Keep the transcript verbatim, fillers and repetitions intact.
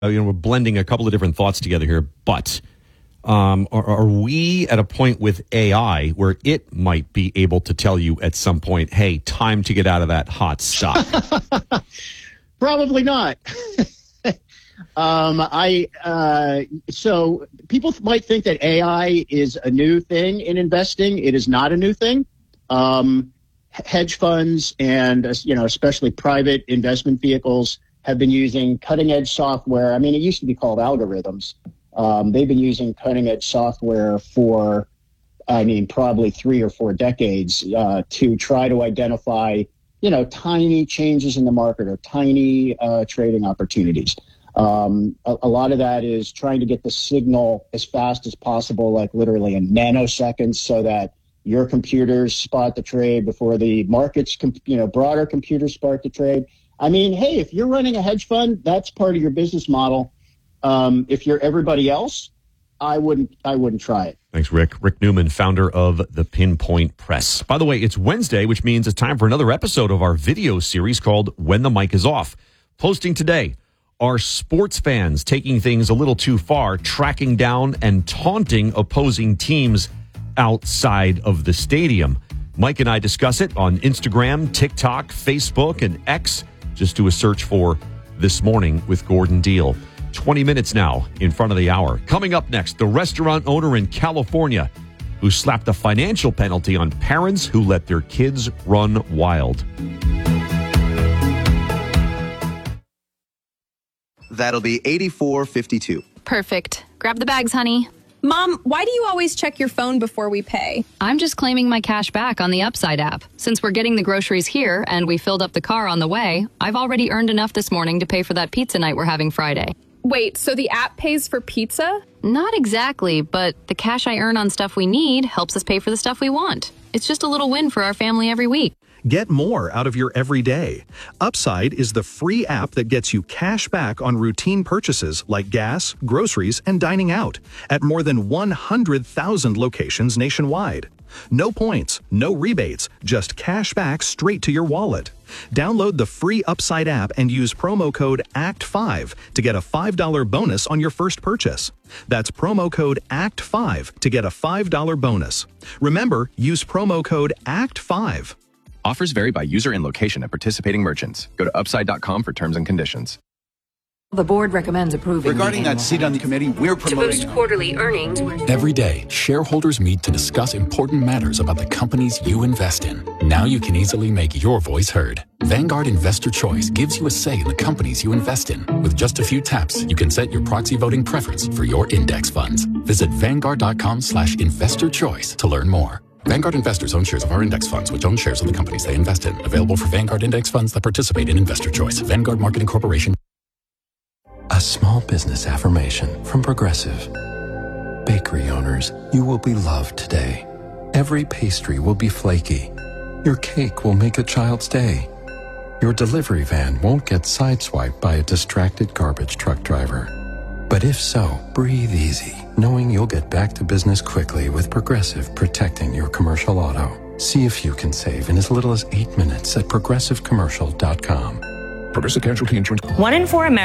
uh, you know, we're blending a couple of different thoughts together here, but um, are, are we at a point with A I where it might be able to tell you at some point, hey, time to get out of that hot stock? Probably not. um, I uh, so people might think that A I is a new thing in investing. It is not a new thing. Um, hedge funds and uh, you know, especially private investment vehicles have been using cutting edge software. I mean, it used to be called algorithms. Um, they've been using cutting edge software for, I mean, probably three or four decades uh, to try to identify, you know, tiny changes in the market or tiny uh, trading opportunities. Um, a, a lot of that is trying to get the signal as fast as possible, like literally in nanoseconds, so that your computers spot the trade before the markets, you know, broader computers spot the trade. I mean, hey, if you're running a hedge fund, that's part of your business model. Um, if you're everybody else, I wouldn't, I wouldn't try it. Thanks, Rick. Rick Newman, founder of the Pinpoint Press. By the way, it's Wednesday, which means it's time for another episode of our video series called When the Mic is Off. Posting today, are sports fans taking things a little too far, tracking down and taunting opposing teams outside of the stadium? Mike and I discuss it on Instagram, TikTok, Facebook, and X. Just do a search for This Morning with Gordon Deal. twenty minutes now in front of the hour. Coming up next, the restaurant owner in California who slapped a financial penalty on parents who let their kids run wild. That'll be eighty-four fifty-two. Perfect. Grab the bags, honey. Mom, why do you always check your phone before we pay? I'm just claiming my cash back on the Upside app. Since we're getting the groceries here and we filled up the car on the way, I've already earned enough this morning to pay for that pizza night we're having Friday. Wait, so the app pays for pizza? Not exactly, but the cash I earn on stuff we need helps us pay for the stuff we want. It's just a little win for our family every week. Get more out of your everyday. Upside is the free app that gets you cash back on routine purchases like gas, groceries, and dining out at more than one hundred thousand locations nationwide. No points, no rebates, just cash back straight to your wallet. Download the free Upside app and use promo code A C T five to get a five dollars bonus on your first purchase. That's promo code A C T five to get a five dollars bonus. Remember, use promo code A C T five. Offers vary by user and location at participating merchants. Go to upside dot com for terms and conditions. The board recommends approving. Regarding that seat on the committee, we're promoting to boost quarterly earnings. Every day, shareholders meet to discuss important matters about the companies you invest in. Now you can easily make your voice heard. Vanguard Investor Choice gives you a say in the companies you invest in. With just a few taps, you can set your proxy voting preference for your index funds. Visit vanguard dot com slash investor choice to learn more. Vanguard investors own shares of our index funds, which own shares of the companies they invest in. Available for Vanguard index funds that participate in Investor Choice. Vanguard Marketing Corporation. A small business affirmation from Progressive. Bakery owners, you will be loved today. Every pastry will be flaky. Your cake will make a child's day. Your delivery van won't get sideswiped by a distracted garbage truck driver. But if so, breathe easy, knowing you'll get back to business quickly with Progressive protecting your commercial auto. See if you can save in as little as eight minutes at progressive commercial dot com. Progressive Casualty Insurance. One in four Americans